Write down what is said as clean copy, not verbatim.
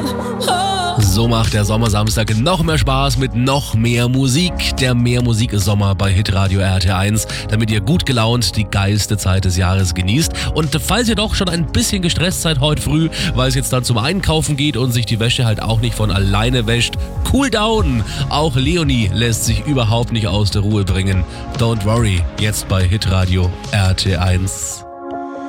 So macht der Sommersamstag noch mehr Spaß mit noch mehr Musik. Der Mehr Musik ist Sommer bei Hitradio RT1, damit ihr gut gelaunt die geilste Zeit des Jahres genießt. Und falls ihr doch schon ein bisschen gestresst seid heute früh, weil es jetzt dann zum Einkaufen geht und sich die Wäsche halt auch nicht von alleine wäscht, cool down! Auch Leonie lässt sich überhaupt nicht aus der Ruhe bringen. Don't worry, jetzt bei Hitradio RT1.